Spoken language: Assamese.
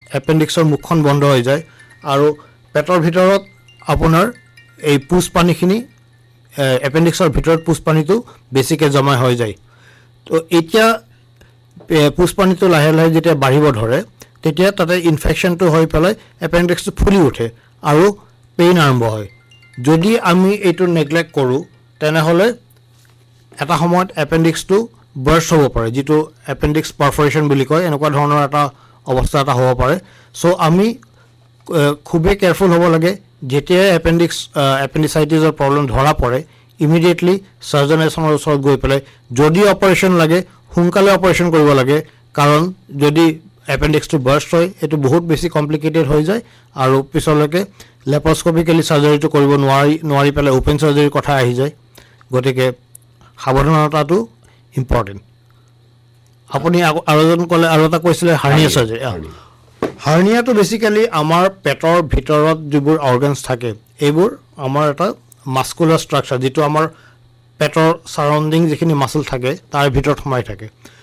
এপেণ্ডিক্সৰ মুখখন বন্ধ হৈ যায় আৰু পেটৰ ভিতৰত আপোনাৰ এই পুজ পানীখিনি এপেণ্ডিক্সৰ ভিতৰত পুজ পানীটো বেছিকৈ জমা হৈ যায় তো এতিয়া পুজ পানীটো লাহে লাহে যেতিয়া বাঢ়িব ধৰে তেতিয়া তাতে ইনফেকশ্যনটো হৈ পেলাই এপেণ্ডিক্সটো ফুলি উঠে আৰু পেইন আৰম্ভ হয় যদি আমি এইটো নেগলেক্ট কৰোঁ তেনেহ'লে এটা সময়ত এপেণ্ডিক্সটো বাৰ্ষ্ট হ'ব পাৰে যিটো এপেণ্ডিক্স পাৰফৰেশ্যন বুলি কয় এনেকুৱা ধৰণৰ এটা অৱস্থা এটা হ'ব পাৰে চ' আমি খুবেই কেয়াৰফুল হ'ব লাগে যেতিয়াই এপেণ্ডিচাইটিছৰ প্ৰব্লেম ধৰা পৰে ইমিডিয়েটলি চাৰ্জন এজনৰ ওচৰত গৈ পেলাই যদি অপাৰেশ্যন লাগে সোনকালে অপাৰেশ্যন কৰিব লাগে কাৰণ যদি এপেণ্ডিক্সটো বাৰ্ষ্ট হয় এইটো বহুত বেছি কমপ্লিকেটেড হৈ যায় আৰু পিছলৈকে লেপাৰস্কপিকেলি চাৰ্জাৰীটো কৰিব নোৱাৰি পেলাই অ'পেন চাৰ্জাৰীৰ কথা আহি যায় গতিকে সাৱধানতাটো ইম্পৰ্টেণ্ট আপুনি আৰু এজন ক'লে আৰু এটা কৈছিলে হাৰ্নিয়া চাৰ্জাৰী হাৰ্নিয়াটো বেচিকেলি আমাৰ পেটৰ ভিতৰত যিবোৰ অৰ্গেনছ থাকে এইবোৰ আমাৰ এটা মাস্কুলাৰ ষ্ট্ৰাকচাৰ যিটো আমাৰ পেটৰ ছাৰাউণ্ডিং যিখিনি মাচল থাকে তাৰ ভিতৰত সোমাই থাকে